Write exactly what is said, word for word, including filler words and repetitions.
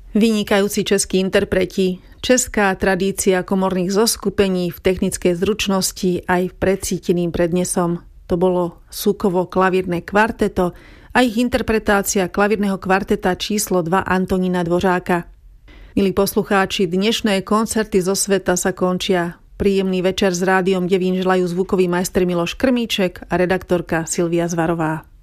Vynikajúci českí interpreti, česká tradícia komorných zoskupení v technickej zručnosti aj v precíteným prednesom. To bolo Súkovo klavírne kvarteto a ich interpretácia klavírneho kvarteta číslo dva Antonína Dvořáka. Milí poslucháči, dnešné koncerty zo sveta sa končia. Príjemný večer s Rádiom Devín želajú zvukový majster Miloš Krmíček a redaktorka Silvia Zvarová.